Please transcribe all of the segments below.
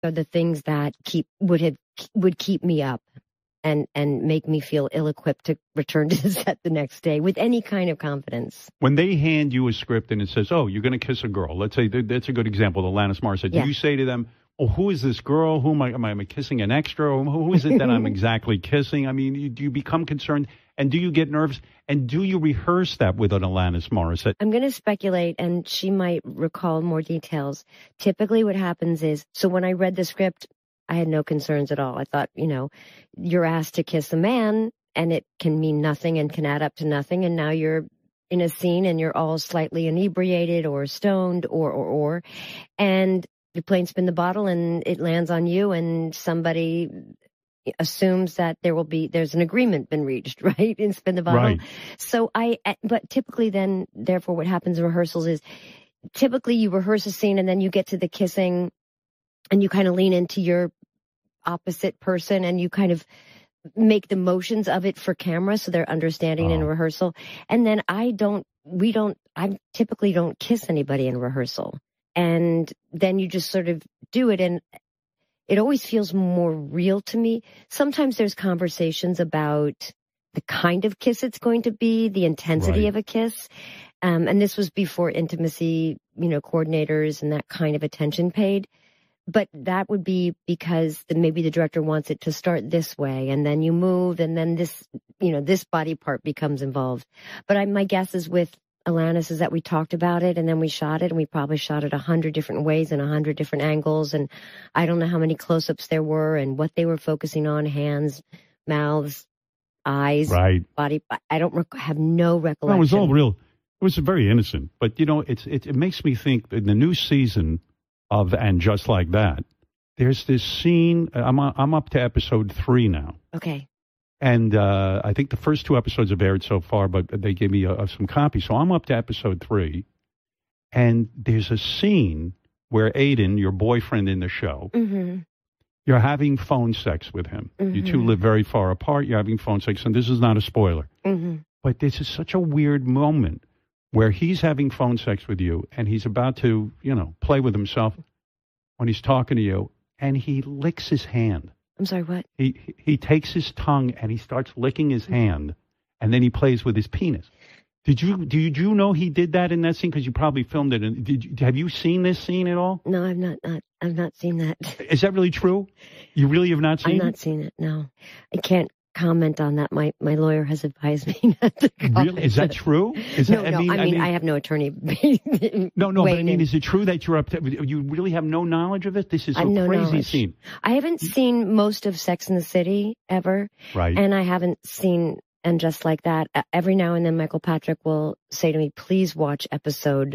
are the things that would keep me up and make me feel ill-equipped to return to the set the next day with any kind of confidence. When they hand you a script and it says, "Oh, you're going to kiss a girl," let's say that's a good example. Alanis Morissette. Yeah. Do you say to them, "Oh, who is this girl? Who am I kissing an extra? Who is it that I'm exactly kissing?" I mean, do you become concerned? And do you get nervous? And do you rehearse that with an Alanis Morissette? I'm going to speculate, and she might recall more details. Typically what happens is, so when I read the script, I had no concerns at all. I thought, you're asked to kiss a man, and it can mean nothing and can add up to nothing. And now you're in a scene and you're all slightly inebriated or stoned or. And you're playing spin the bottle and it lands on you and somebody assumes that there's an agreement been reached, right? In spin the bottle. Right. So but typically then, therefore what happens in rehearsals is typically you rehearse a scene and then you get to the kissing and you kind of lean into your opposite person and you kind of make the motions of it for camera so they're understanding in rehearsal. And then I typically don't kiss anybody in rehearsal. And then you just sort of do it, and it always feels more real to me. Sometimes there's conversations about the kind of kiss it's going to be, the intensity of a kiss. And this was before intimacy, coordinators and that kind of attention paid. But that would be because maybe the director wants it to start this way, and then you move, and then this body part becomes involved. But my guess is with Alanis is that we talked about it and then we shot it, and we probably shot it 100 different ways and 100 different angles. And I don't know how many close-ups there were and what they were focusing on, hands, mouths, eyes, body. I have no recollection. No, it was all real. It was very innocent. But, it makes me think in the new season of And Just Like That, there's this scene. I'm up to episode 3 now. Okay. And I think the first 2 episodes have aired so far, but they gave me some copies. So I'm up to episode 3. And there's a scene where Aiden, your boyfriend in the show, you're having phone sex with him. You two live very far apart. You're having phone sex. And this is not a spoiler. But this is such a weird moment where he's having phone sex with you and he's about to, play with himself when he's talking to you, and he licks his hand. I'm sorry, what? He takes his tongue and he starts licking his hand, and then he plays with his penis. Did you know he did that in that scene? Because you probably filmed it. And have you seen this scene at all? No, I've not seen that. Is that really true? You really have not seen it? I've not seen it. No, I can't comment on that. My lawyer has advised me not to comment. Really? Is that true? I have no attorney. No, but is it true that you're up to, you really have no knowledge of it? This is a crazy scene. I haven't seen most of Sex and the City ever. Right. And I haven't seen And Just Like That. Every now and then Michael Patrick will say to me, please watch episode,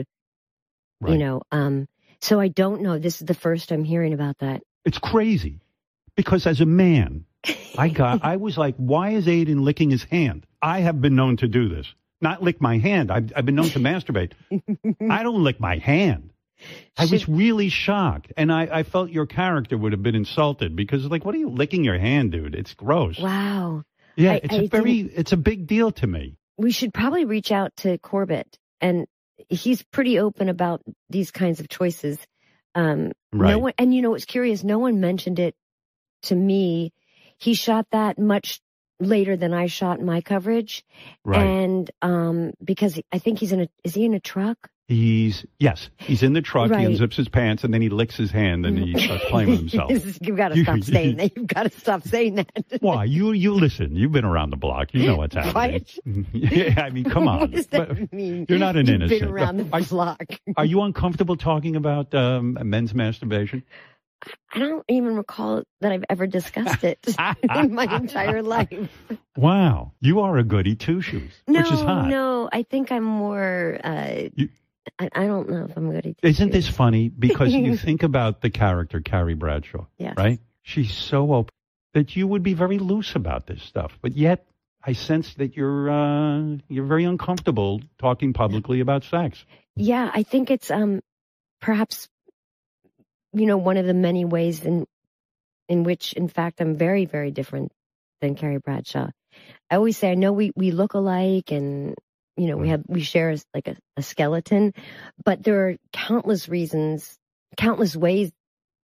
so I don't know. This is the first I'm hearing about that. It's crazy because as a man, I was like, why is Aiden licking his hand? I have been known to do this. Not lick my hand. I've been known to masturbate. I don't lick my hand. I was really shocked. And I felt your character would have been insulted because what are you licking your hand, dude? It's gross. Wow. Yeah, it's a big deal to me. We should probably reach out to Corbett, and he's pretty open about these kinds of choices. Right. No one, and what's curious, no one mentioned it to me. He shot that much later than I shot my coverage. Right. And because I think is he in a truck? He's in the truck. Right. He unzips his pants and then he licks his hand and he starts playing with himself. You've got to stop saying that. You've got to stop saying that. Why? You listen. You've been around the block. You know what's happening. Yeah, I mean, come on. What does that mean? You're not an innocent. You've been around the block. Are you uncomfortable talking about men's masturbation? I don't even recall that I've ever discussed it in my entire life. Wow. You are a goody two-shoes, which is hot. No, I think I'm more... I don't know if I'm goody two-shoes. Isn't this funny? Because you think about the character, Carrie Bradshaw, right? She's so open that you would be very loose about this stuff. But yet, I sense that you're very uncomfortable talking publicly about sex. Yeah, I think it's perhaps... one of the many ways in which, in fact, I'm very, very different than Carrie Bradshaw. I always say, I know we look alike and, we share a skeleton, but there are countless reasons, countless ways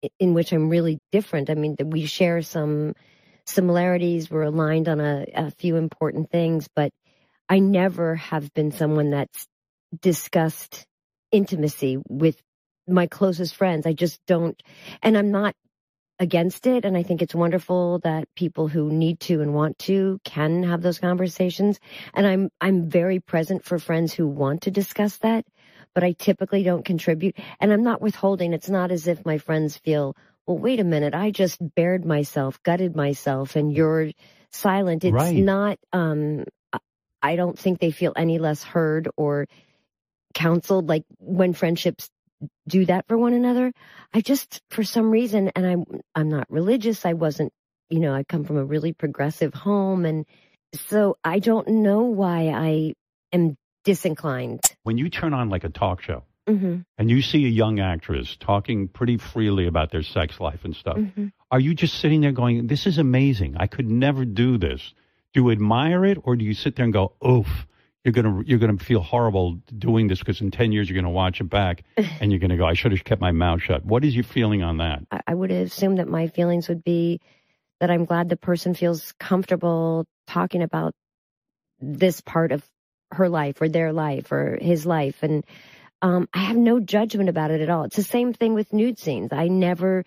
in which I'm really different. I mean, we share some similarities. We're aligned on a few important things, but I never have been someone that's discussed intimacy with my closest friends. I just don't, and I'm not against it. And I think it's wonderful that people who need to and want to can have those conversations. And I'm very present for friends who want to discuss that, but I typically don't contribute. And I'm not withholding. It's not as if my friends feel, well, wait a minute, I just bared myself, gutted myself, and you're silent. It's right. not, I don't think they feel any less heard or counseled, like when friendships do that for one another. I just, for some reason, and I'm not religious. I wasn't, I come from a really progressive home. And so I don't know why I am disinclined. When you turn on like a talk show Mm-hmm. and you see a young actress talking pretty freely about their sex life and stuff, Mm-hmm. are you just sitting there going, this is amazing. I could never do this. Do you admire it, or do you sit there and go, oof, you're gonna feel horrible doing this because in 10 years you're gonna watch it back and you're gonna go, I should have kept my mouth shut. What is your feeling on that? I would assume that my feelings would be that I'm glad the person feels comfortable talking about this part of her life or their life or his life. And I have no judgment about it at all. It's the same thing with nude scenes. I never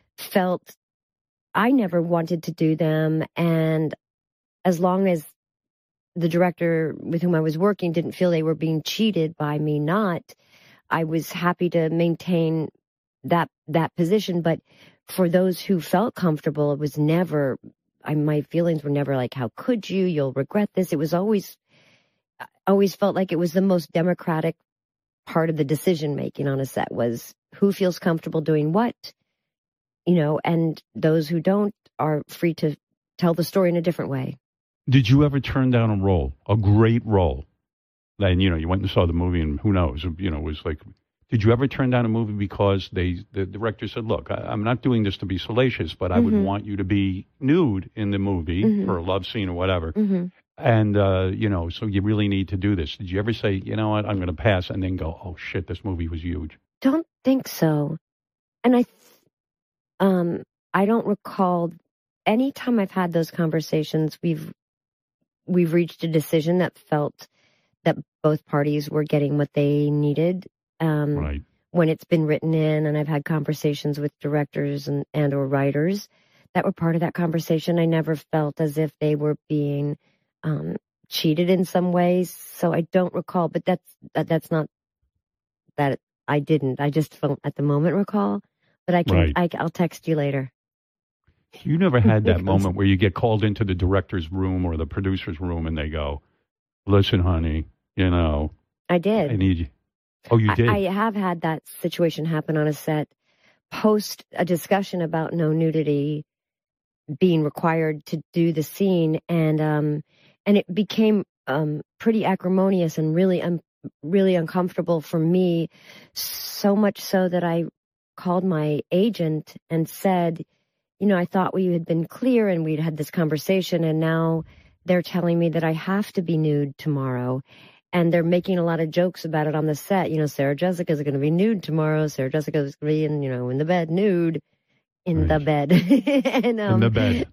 wanted to do them. And as long as the director with whom I was working didn't feel they were being cheated by me not, I was happy to maintain that position. But for those who felt comfortable, it was never, my feelings were never like, how could you? You'll regret this. It was always felt like it was the most democratic part of the decision making on a set was who feels comfortable doing what, and those who don't are free to tell the story in a different way. Did you ever turn down a role, a great role? And, you went and saw the movie and who knows, it was like, did you ever turn down a movie because the director said, look, I'm not doing this to be salacious, but I would want you to be nude in the movie for a love scene or whatever. Mm-hmm. And, so you really need to do this. Did you ever say, you know what, I'm going to pass and then go, oh shit, this movie was huge? Don't think so. And I don't recall any time I've had those conversations, we've reached a decision that felt that both parties were getting what they needed. Right. When it's been written in, and I've had conversations with directors and or writers that were part of that conversation, I never felt as if they were being cheated in some ways. So I don't recall, but that's not that I didn't. I just don't at the moment recall, but I can. Right. I'll text you later. You never had that moment where you get called into the director's room or the producer's room and they go, listen, honey, I did. I need you. Oh, you did? I have had that situation happen on a set post a discussion about no nudity being required to do the scene. And it became pretty acrimonious and really uncomfortable for me, so much so that I called my agent and said, I thought we had been clear and we'd had this conversation, and now they're telling me that I have to be nude tomorrow. And they're making a lot of jokes about it on the set. Sarah Jessica's going to be nude tomorrow. Sarah Jessica's going to be in the bed, nude. In the bed. And, in the bed.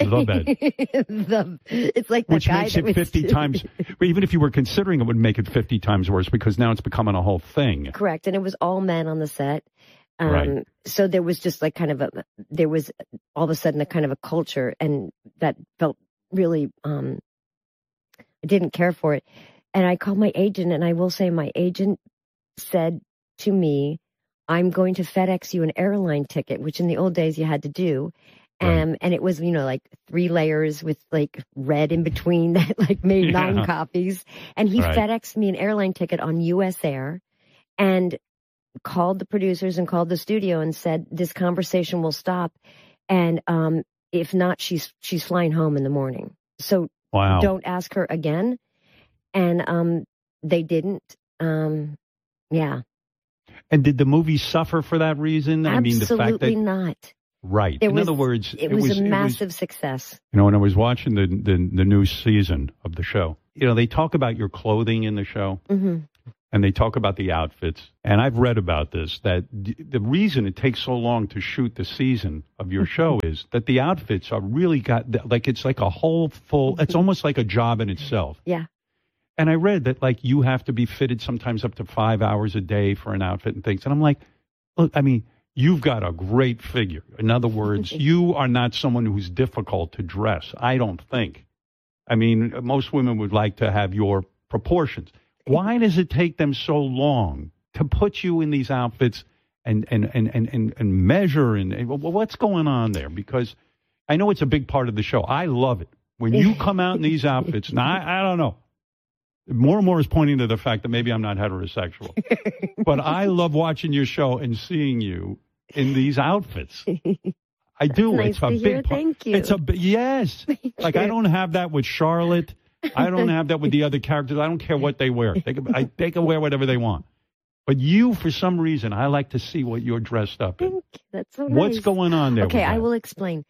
It's like the which guy makes that it 50 times. Even if you were considering it, would make it 50 times worse because now it's becoming a whole thing. Correct. And it was all men on the set. Right. So there was just like there was all of a sudden a kind of a culture, and that felt really, I didn't care for it. And I called my agent, and I will say my agent said to me, I'm going to FedEx you an airline ticket, which in the old days you had to do. And it was, like 3 layers with like red in between that like made 9 copies. And he FedExed me an airline ticket on US Air and called the producers and called the studio and said, this conversation will stop. And if not, she's flying home in the morning. So don't ask her again. And they didn't. Yeah. And did the movie suffer for that reason? Absolutely the fact that, not. Right. In other words, it was a massive success. When I was watching the new season of the show, they talk about your clothing in the show. Mm-hmm. and they talk about the outfits. And I've read about this, that the reason it takes so long to shoot the season of your show is that the outfits are really it's like a whole full, it's almost like a job in itself. Yeah. And I read that, like, you have to be fitted sometimes up to 5 hours a day for an outfit and things. And I'm like, look, I mean, you've got a great figure. In other words, you are not someone who's difficult to dress, I don't think. I mean, most women would like to have your proportions. Why does it take them so long to put you in these outfits and measure? And what's going on there? Because I know it's a big part of the show. I love it. When you come out in these outfits, now I don't know. More and more is pointing to the fact that maybe I'm not heterosexual. But I love watching your show and seeing you in these outfits. I do. Nice it's a big part. Thank you. Yes. Like, I don't have that with Charlotte. I don't have that with the other characters. I don't care what they wear. They can wear whatever they want. But you, for some reason, I like to see what you're dressed up in. Thank you. That's so nice. What's going on there? Okay, I will explain.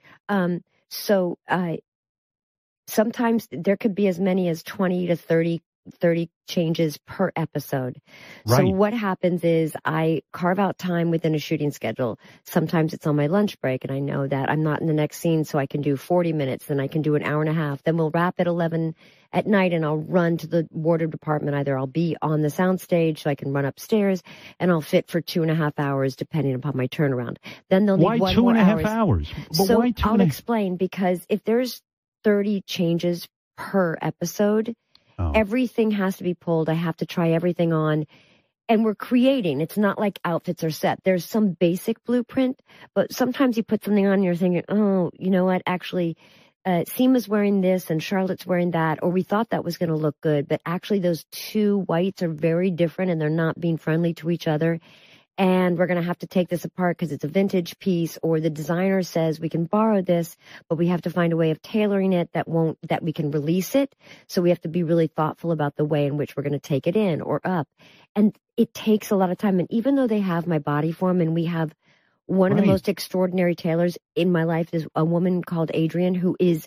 Sometimes there could be as many as 20 to 30 changes per episode. Right. So what happens is I carve out time within a shooting schedule. Sometimes it's on my lunch break, and I know that I'm not in the next scene, so I can do 40 minutes, then I can do an hour and a half. Then we'll wrap at 11 at night, and I'll run to the wardrobe department. Either I'll be on the soundstage, so I can run upstairs, and I'll fit for 2.5 hours, depending upon my turnaround. Then they'll need why 1.5 hours? But so why I'll explain, because if there's 30 changes per episode, everything has to be pulled. I have to try everything on. And we're creating. It's not like outfits are set. There's some basic blueprint, but sometimes you put something on and you're thinking, oh, you know what? Actually, Seema's wearing this and Charlotte's wearing that, or we thought that was going to look good, but actually those two whites are very different and they're not being friendly to each other. And we're going to have to take this apart because it's a vintage piece, or the designer says we can borrow this, but we have to find a way of tailoring it that we can release it. So we have to be really thoughtful about the way in which we're going to take it in or up. And it takes a lot of time. And even though they have my body form, and we have one of the most extraordinary tailors in my life is a woman called Adrienne, who is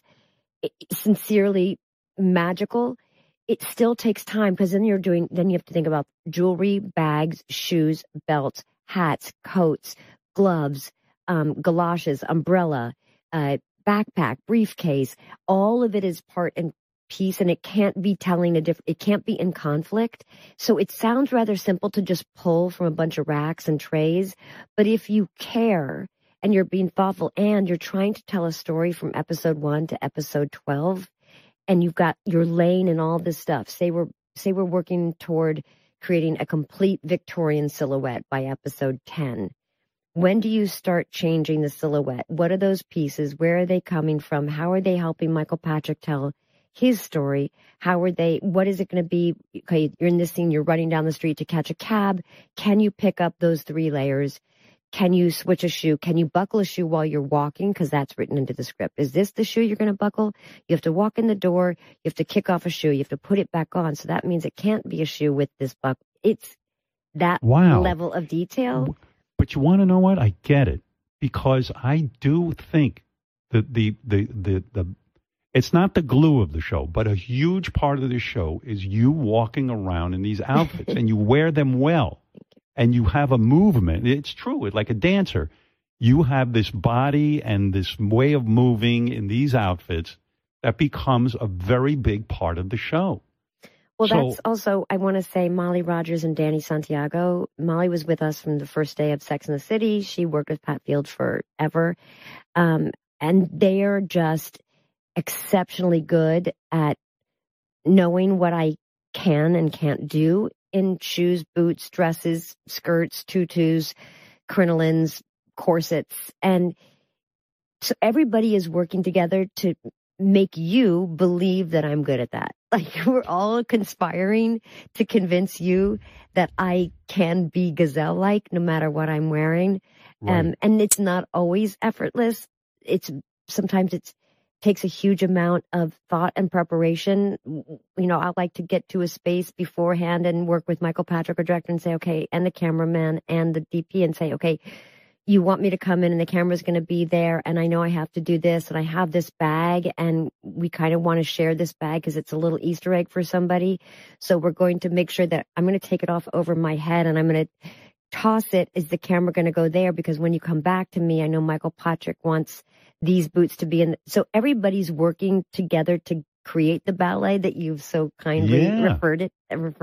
sincerely magical. It still takes time, because then you have to think about jewelry, bags, shoes, belts, hats, coats, gloves, galoshes, umbrella, backpack, briefcase. All of it is part and piece, and it can't be it can't be in conflict. So it sounds rather simple to just pull from a bunch of racks and trays. But if you care and you're being thoughtful and you're trying to tell a story from episode 1 to episode 12, and you've got your lane and all this stuff. Say we're working toward creating a complete Victorian silhouette by episode 10. When do you start changing the silhouette? What are those pieces? Where are they coming from? How are they helping Michael Patrick tell his story? What is it going to be? Okay, you're in this scene, you're running down the street to catch a cab. Can you pick up those 3 layers? Can you switch a shoe? Can you buckle a shoe while you're walking? Because that's written into the script. Is this the shoe you're going to buckle? You have to walk in the door. You have to kick off a shoe. You have to put it back on. So that means it can't be a shoe with this buckle. It's that level of detail. But you want to know what? I get it. Because I do think that it's not the glue of the show, but a huge part of the show is you walking around in these outfits and you wear them well. And you have a movement. It's true. Like a dancer, you have this body and this way of moving in these outfits that becomes a very big part of the show. Well, that's also, I want to say, Molly Rogers and Danny Santiago. Molly was with us from the first day of Sex and the City. She worked with Pat Field forever. And they are just exceptionally good at knowing what I can and can't do in shoes, boots, dresses, skirts, tutus, crinolines, corsets. And so everybody is working together to make you believe that I'm good at that. Like, we're all conspiring to convince you that I can be gazelle-like no matter what I'm wearing. Right. And it's not always effortless. Sometimes it takes a huge amount of thought and preparation. You know, I like to get to a space beforehand and work with Michael Patrick, our director, and say, okay, and the cameraman and the DP, and say, okay, you want me to come in and the camera's going to be there and I know I have to do this and I have this bag and we kind of want to share this bag because it's a little Easter egg for somebody. So we're going to make sure that I'm going to take it off over my head and I'm going to toss it. Is the camera going to go there? Because when you come back to me, I know Michael Patrick wants these boots to be in. So everybody's working together to create the ballet that you've so kindly referred it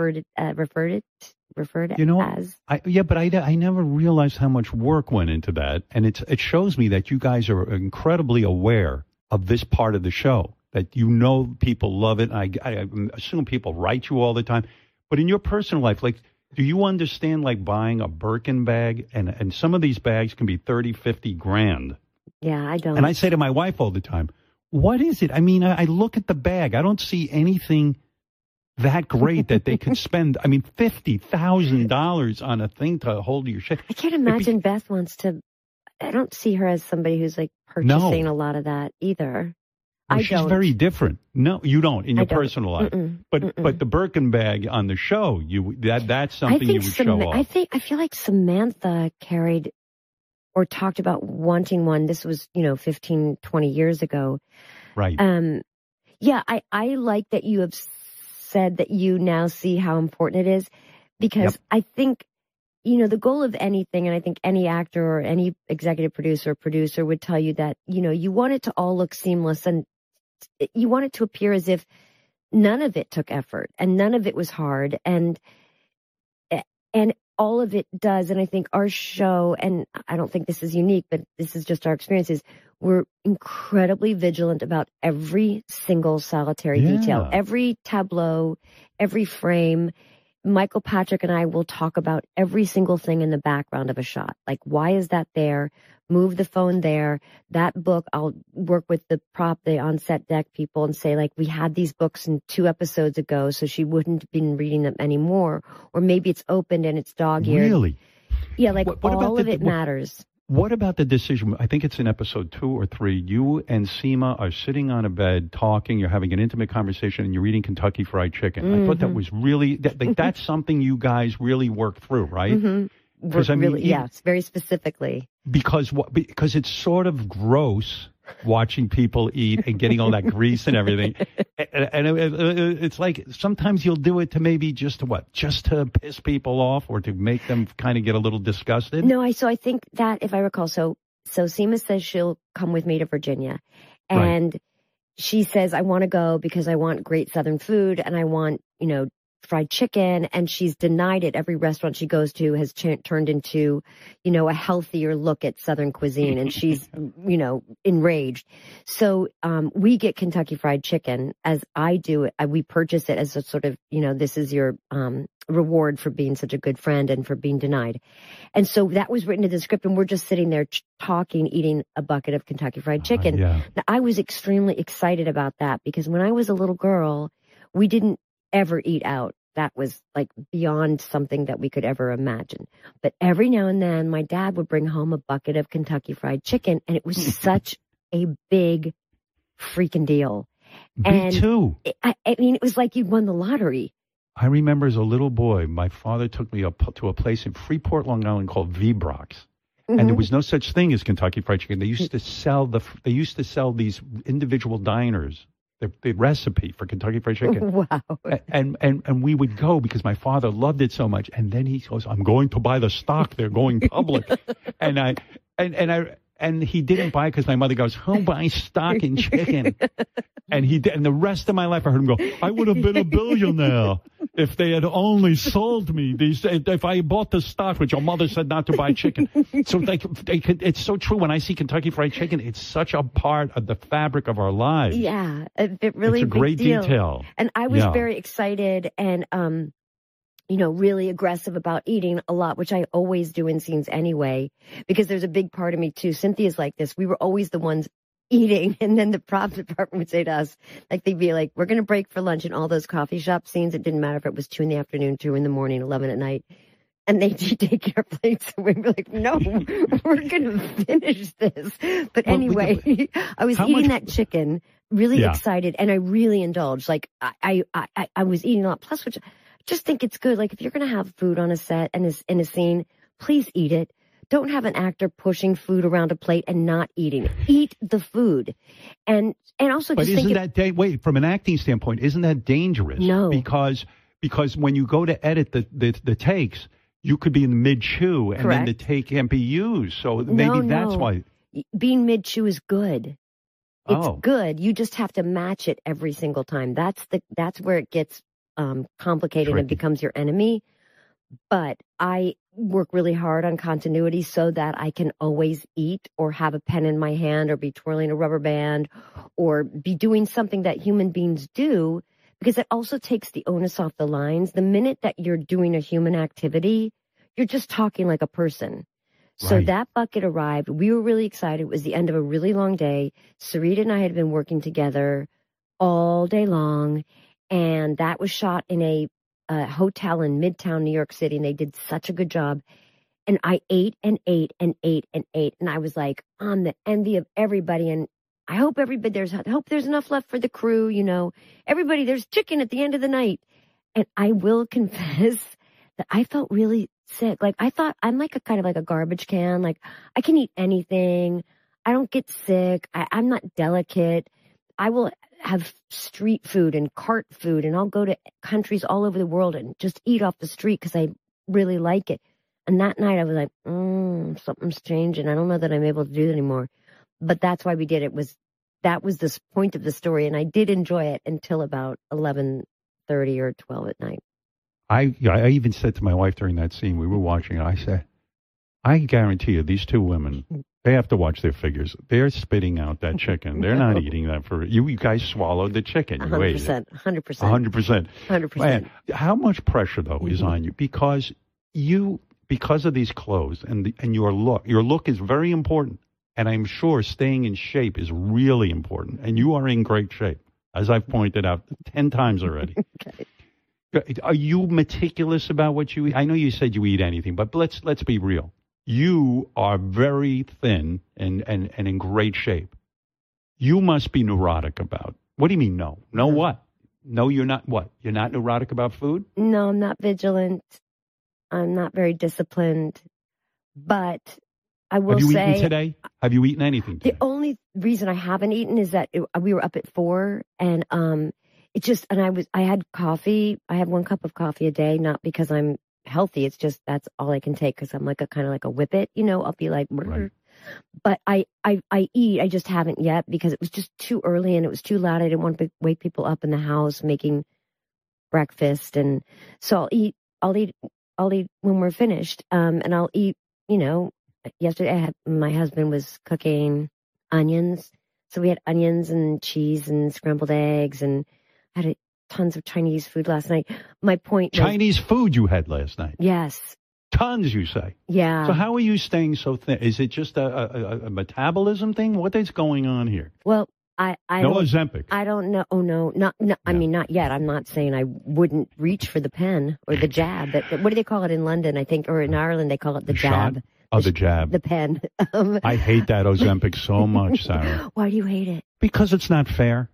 as. But I never realized how much work went into that. And it shows me that you guys are incredibly aware of this part of the show, that you know people love it. I assume people write you all the time. But in your personal life, like, do you understand like buying a Birkin bag? And some of these bags can be 30, 50 grand. Yeah, I don't. And I say to my wife all the time, what is it? I mean, I look at the bag. I don't see anything that great that they could spend. I mean, $50,000 on a thing to hold your shit. I can't imagine Beth wants to. I don't see her as somebody who's like purchasing a lot of that either. Well, she's very different. No, you don't in your personal life. But the Birkin bag on the show, that's something you would show off. I feel like Samantha carried or talked about wanting one. This was, 15, 20 years ago. Right. Yeah, I like that you have said that you now see how important it is, because I think, the goal of anything, and I think any actor or any executive producer would tell you that, you want it to all look seamless and you want it to appear as if none of it took effort and none of it was hard, and all of it does. And I think our show, and I don't think this is unique, but this is just our experiences, we're incredibly vigilant about every single solitary detail, every tableau, every frame. Michael Patrick and I will talk about every single thing in the background of a shot. Like, why is that there? Move the phone there. That book, I'll work with the on-set deck people and say, like, we had these books in 2 episodes ago, so she wouldn't have been reading them anymore. Or maybe it's opened and it's dog-eared. Really? Yeah, like all of it matters. What about the decision? I think it's in episode 2 or 3. You and Seema are sitting on a bed talking. You're having an intimate conversation, and you're eating Kentucky Fried Chicken. I thought that was really that's something you guys really worked through, right? Because yes, very specifically. Because it's sort of gross watching people eat and getting all that grease and everything, and it's like sometimes you'll do it to maybe just to piss people off or to make them kind of get a little disgusted. No, so I think that if I recall, so Seema says she'll come with me to Virginia, and she says I want to go because I want great Southern food and I want fried chicken, and she's denied it. Every restaurant she goes to has turned into, a healthier look at Southern cuisine, and she's, enraged. So we get Kentucky Fried Chicken, as I do. We purchase it as a sort of, this is your reward for being such a good friend and for being denied. And so that was written into the script, and we're just sitting there talking, eating a bucket of Kentucky Fried Chicken. Now, I was extremely excited about that because when I was a little girl, we didn't ever eat out. That was like beyond something that we could ever imagine. But every now and then my dad would bring home a bucket of Kentucky Fried Chicken, and it was such a big freaking deal. Me too. I mean, it was like you'd won the lottery. I remember as a little boy, my father took me up to a place in Freeport, Long Island called V-Brox. And there was no such thing as Kentucky Fried Chicken. They used to sell these individual diners the recipe for Kentucky Fried Chicken. Wow. And we would go because my father loved it so much. And then he goes, I'm going to buy the stock. They're going public. And he didn't buy it because my mother goes, who buys stock in chicken? And he did. And the rest of my life I heard him go, I would have been a billionaire if they had only sold me these, if I bought the stock, which your mother said not to buy chicken. So it's so true. When I see Kentucky Fried Chicken, it's such a part of the fabric of our lives. Yeah, it really it's a great detail. And I was very excited and, really aggressive about eating a lot, which I always do in scenes anyway, because there's a big part of me too. Cynthia's like this. We were always the ones eating, and then the prop department would say to us, like, they'd be like, we're going to break for lunch. In all those coffee shop scenes, it didn't matter if it was 2 p.m, 2 a.m, 11 p.m, and they'd take our plates away. We're like, no, we're going to finish this. But anyway, I was eating that chicken, really excited, and I really indulged. Like, I was eating a lot. Plus, which I just think it's good. Like, if you're going to have food on a set and in a scene, please eat it. don't have an actor pushing food around a plate and not eating. Eat the food. And also but just isn't that wait, from an acting standpoint, isn't that dangerous? No. Because when you go to edit the takes, you could be in mid-chew and Correct. then the take can't be used. So maybe that's why. Being mid-chew is good. It's Oh. good. You just have to match it every single time. That's where it gets complicated Tricky. and becomes your enemy. But I work really hard on continuity so that I can always eat or have a pen in my hand or be twirling a rubber band or be doing something that human beings do, because it also takes the onus off the lines. The minute that you're doing a human activity, you're just talking like a person. So Right. that bucket arrived. We were really excited. It was the end of a really long day. Sarita and I had been working together all day long, and that was shot in a hotel in Midtown New York City, and they did such a good job. And I ate and ate and ate and ate, and I was like on the envy of everybody. And I hope there's enough left for the crew. You know, everybody, there's chicken at the end of the night. And I will confess that I felt really sick. Like, I thought I'm like a kind of like a garbage can. Like, I can eat anything. I don't get sick. I'm not delicate. I will have street food and cart food, and I'll go to countries all over the world and just eat off the street because I really like it. And that night I was like, something's changing. I don't know that I'm able to do it anymore. But that's why we did it. That was the point of the story, and I did enjoy it until about 11:30 or 12 at night. I even said to my wife during that scene, we were watching it, I said, I guarantee you, these two women, they have to watch their figures. They're spitting out that chicken. They're not eating that for you. You guys swallowed the chicken. 100%. 100%. 100%. 100%. Man, how much pressure though is on you because of these clothes and your look. Your look is very important, and I'm sure staying in shape is really important. And you are in great shape, as I've pointed out 10 times already. Okay. Are you meticulous about what you eat? I know you said you eat anything, but let's be real. You are very thin and in great shape. You must be neurotic about. What do you mean no? No what? No, you're not what? You're not neurotic about food? No, I'm not vigilant. I'm not very disciplined. But I will say... Have you eaten today? Have you eaten anything today? The only reason I haven't eaten is that we were up at 4, and I had coffee. I have 1 cup of coffee a day, not because I'm healthy. It's just that's all I can take because I'm like a kind of like a whippet, you know. I'll be like, right. But I eat. I just haven't yet because it was just too early and it was too loud. I didn't want to wake people up in the house making breakfast, and so I'll eat when we're finished. And I'll eat. You know, yesterday my husband was cooking onions, so we had onions and cheese and scrambled eggs, and had tons of Chinese food last night. My point was, Chinese food you had last night? Yes. Tons, you say? Yeah. So how are you staying so thin? Is it just a metabolism thing? What is going on here? Well, I no Ozempic. I don't know. Oh no, not. I mean, not yet. I'm not saying I wouldn't reach for the pen or the jab. What do they call it in London? I think, or in Ireland, they call it the jab. Shot? Oh, the jab. The pen. I hate that Ozempic so much, Sarah. Why do you hate it? Because it's not fair.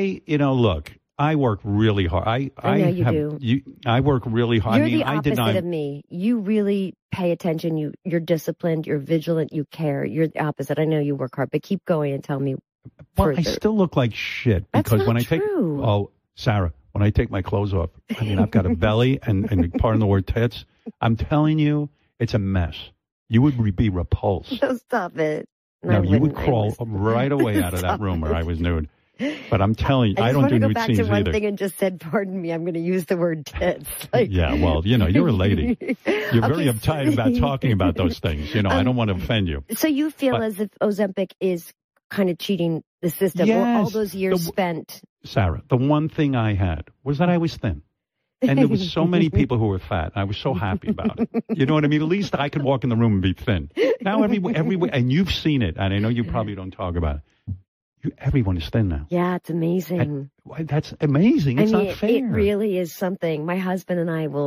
Look, I work really hard. I know you do. I work really hard. You're the opposite of me. You really pay attention. You're disciplined. You're vigilant. You care. You're the opposite. I know you work hard, but keep going and tell me. Well, I still look like shit because That's not true. Sarah, when I take my clothes off, I mean, I've got a belly and pardon the word tits. I'm telling you, it's a mess. You would be repulsed. No, stop it. No, you would crawl right away out of that room where I was nude. But I'm telling you, I don't do nude scenes either. I just want to go back to one thing and just said, pardon me, I'm going to use the word tits. Like... Yeah, well, you're a lady. You're very uptight about talking about those things. I don't want to offend you. So you feel as if Ozempic is kind of cheating the system, yes, or all those years spent. Sarah, the one thing I had was that I was thin. And there was so many people who were fat. I was so happy about it. You know what I mean? At least I could walk in the room and be thin. Now everywhere, and you've seen it, and I know you probably don't talk about it. Everyone is thin now. Yeah, it's amazing. That's amazing. It's not fair. It really is something. My husband and I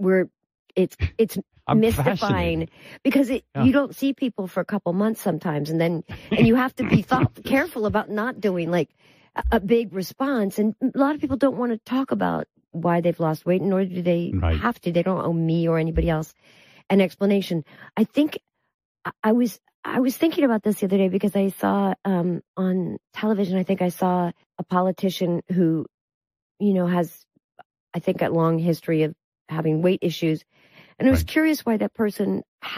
it's mystifying because you don't see people for a couple months sometimes, and you have to be careful about not doing like a big response. And a lot of people don't want to talk about why they've lost weight, nor do they have to. They don't owe me or anybody else an explanation. I think I was thinking about this the other day because I saw on television, I think I saw a politician who, has, I think, a long history of having weight issues. And I was curious why that person